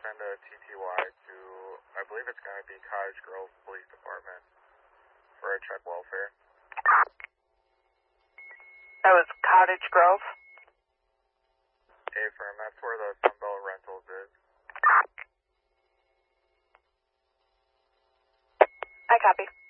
send a TTY to, I believe it's going to be Cottage Grove Police Department for a check welfare. That was Cottage Grove? Affirm, that's where the Sunbelt Rentals is. I copy.